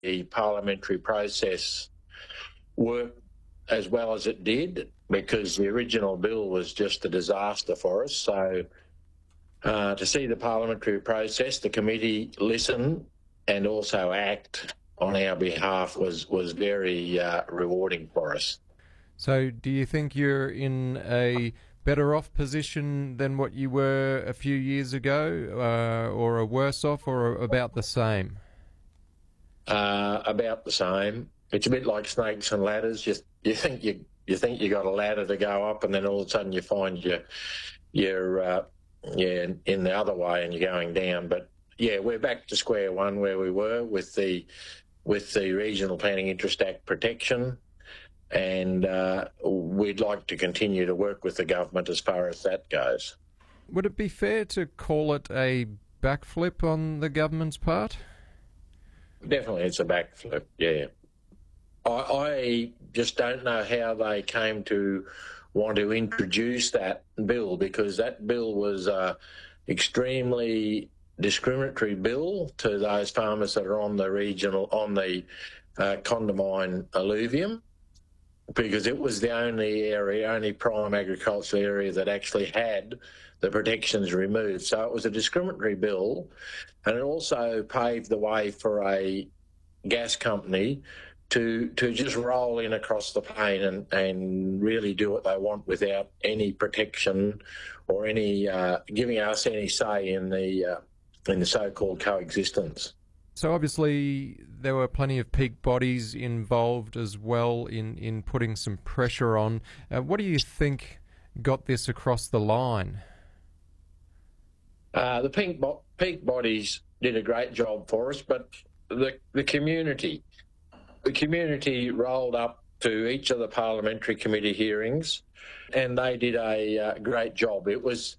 the parliamentary process worked as well as it did, because the original bill was just a disaster for us. So to see the parliamentary process, the committee listen and also act on our behalf was very rewarding for us. So do you think you're in a better off position than what you were a few years ago, or a worse off, or about the same? About the same. It's a bit like snakes and ladders. You think you got a ladder to go up, and then all of a sudden you find you're in the other way and you're going down. But yeah, we're back to square one where we were with the Regional Planning Interest Act protection, and we'd like to continue to work with the government as far as that goes. Would it be fair to call it a backflip on the government's part? Definitely, it's a backflip, yeah. I just don't know how they came to want to introduce that bill, because that bill was extremely discriminatory bill to those farmers that are on the Condamine alluvium, because it was the only prime agricultural area that actually had the protections removed. So it was a discriminatory bill, and it also paved the way for a gas company to just roll in across the plain and really do what they want without any protection or any giving us any say in the so-called coexistence. So obviously there were plenty of peak bodies involved as well in putting some pressure on. What do you think got this across the line? The peak bodies did a great job for us, but the community rolled up to each of the parliamentary committee hearings, and they did a great job. It was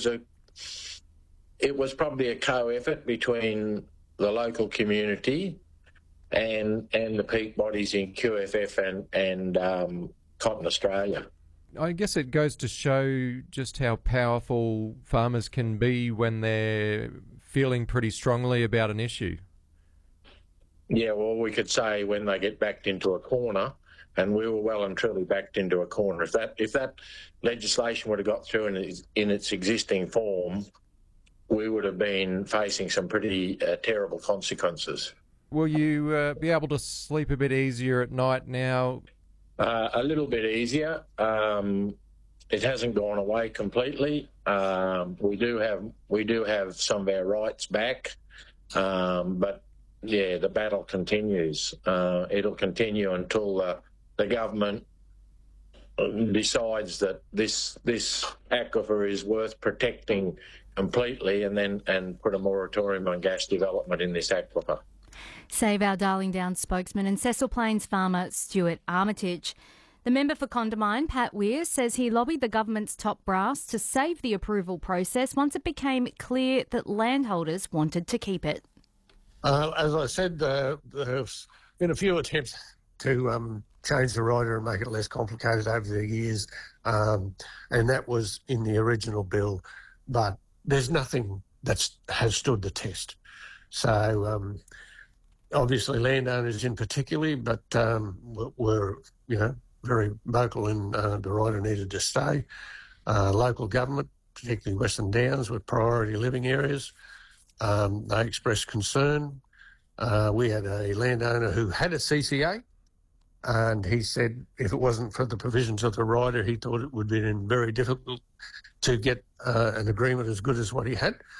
probably a co-effort between the local community and the peak bodies in QFF and Cotton Australia. I guess it goes to show just how powerful farmers can be when they're feeling pretty strongly about an issue. Yeah, well, we could say when they get backed into a corner, and we were well and truly backed into a corner. If that legislation would have got through in its existing form, we would have been facing some pretty terrible consequences. Will you be able to sleep a bit easier at night now? A little bit easier. It hasn't gone away completely. We do have some of our rights back, but yeah, the battle continues. It'll continue until the government decides that this aquifer is worth protecting completely, and put a moratorium on gas development in this aquifer. Save Our Darling Downs spokesman and Cecil Plains farmer Stuart Armitage. The member for Condamine, Pat Weir, says he lobbied the government's top brass to save the approval process once it became clear that landholders wanted to keep it. As I said, there's been a few attempts to change the rider and make it less complicated over the years, and that was in the original bill, but there's nothing that has stood the test. So obviously landowners in particular, but were very vocal in the rider needed to stay. Local government, particularly Western Downs, with priority living areas, they expressed concern. We had a landowner who had a CCA, and he said if it wasn't for the provisions of the rider, he thought it would be very difficult to get an agreement as good as what he had.